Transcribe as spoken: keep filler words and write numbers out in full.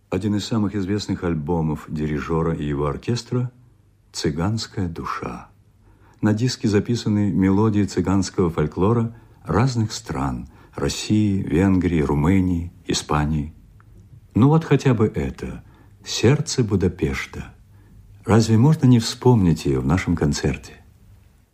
Один из самых известных альбомов дирижера и его оркестра «Цыганская душа». На диске записаны мелодии цыганского фольклора разных стран – России, Венгрии, Румынии, Испании. Ну вот хотя бы это – «Сердце Будапешта». Разве можно не вспомнить ее в нашем концерте?